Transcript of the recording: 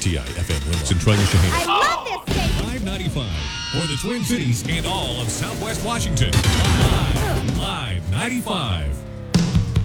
WTI FM Winlow, Centralia Shaheen. I love this station. 595 for the Twin Cities and all of Southwest Washington. Live 95.